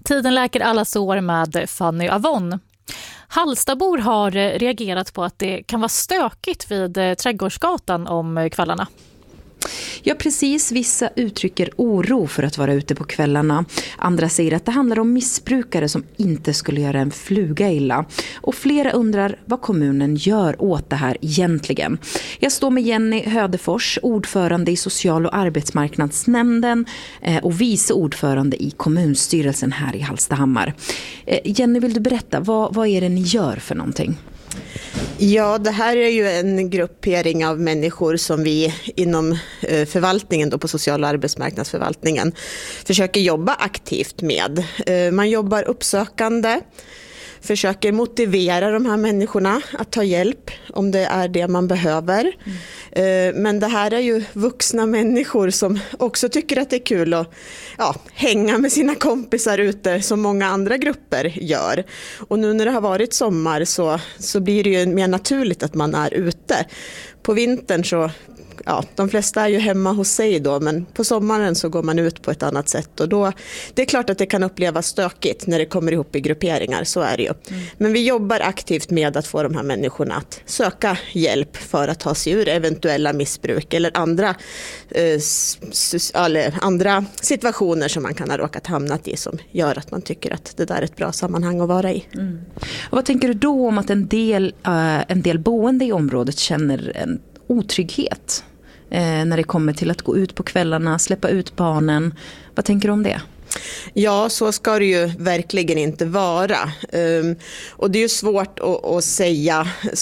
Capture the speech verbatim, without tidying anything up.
Tiden läker alla sår med Fanny Avon. Hallstabor har reagerat på att det kan vara stökigt vid Trädgårdsgatan om kvällarna. Ja, precis. Vissa uttrycker oro för att vara ute på kvällarna. Andra säger att det handlar om missbrukare som inte skulle göra en fluga illa. Och flera undrar vad kommunen gör åt det här egentligen. Jag står med Jenny Hödefors, ordförande i social- och arbetsmarknadsnämnden och vice ordförande i kommunstyrelsen här i Hallstahammar. Jenny, vill du berätta, vad, vad är det ni gör för någonting? Ja, det här är ju en gruppering av människor som vi inom förvaltningen då på social- och arbetsmarknadsförvaltningen försöker jobba aktivt med. Man jobbar uppsökande, försöker motivera de här människorna att ta hjälp om det är det man behöver. Mm. Men det här är ju vuxna människor som också tycker att det är kul att ja, hänga med sina kompisar ute som många andra grupper gör. Och nu när det har varit sommar så, så blir det ju mer naturligt att man är ute. På vintern så ja, de flesta är ju hemma hos sig då, men på sommaren så går man ut på ett annat sätt och då, det är klart att det kan upplevas stökigt när det kommer ihop i grupperingar, så är det ju. Mm. Men vi jobbar aktivt med att få de här människorna att söka hjälp för att ta sig ur eventuella missbruk eller andra, eh, eller andra situationer som man kan ha råkat hamnat i som gör att man tycker att det där är ett bra sammanhang att vara i. Mm. Och vad tänker du då om att en del, uh, en del boende i området känner en otrygghet eh, när det kommer till att gå ut på kvällarna, släppa ut barnen? Vad tänker du om det? Ja, så ska det ju verkligen inte vara. Um, och det är ju svårt att, att säga